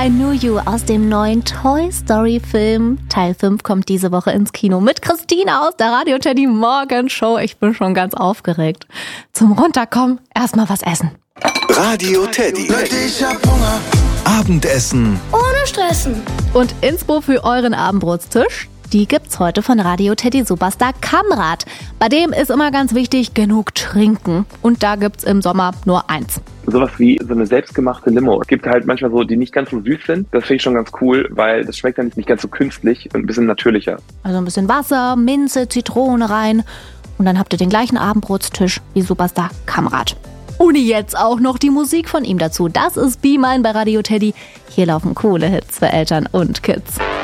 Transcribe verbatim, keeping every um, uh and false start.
I Knew You aus dem neuen Toy Story Film. Teil fünf kommt diese Woche ins Kino mit Christina aus der Radio Teddy Morgenshow. Ich bin schon ganz aufgeregt. Zum Runterkommen erstmal was essen. Radio Teddy. Ich hab Hunger. Abendessen ohne Stressen. Und Inspo für euren Abendbrotstisch, die gibt's heute von Radio Teddy Superstar Kamrat. Bei dem ist immer ganz wichtig, genug trinken. Und da gibt's im Sommer nur eins. Sowas wie so eine selbstgemachte Limo. Es gibt halt manchmal so, die nicht ganz so süß sind. Das finde ich schon ganz cool, weil das schmeckt dann nicht ganz so künstlich und ein bisschen natürlicher. Also ein bisschen Wasser, Minze, Zitrone rein. Und dann habt ihr den gleichen Abendbrotstisch wie Superstar Kamrat. Und jetzt auch noch die Musik von ihm dazu. Das ist Be Mine bei Radio Teddy. Hier laufen coole Hits für Eltern und Kids.